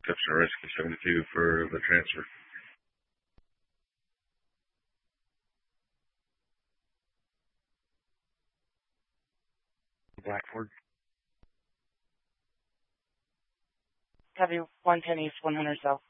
Captain Rescue 72 for the transfer. Blackford. Copy 110 East, 100 South.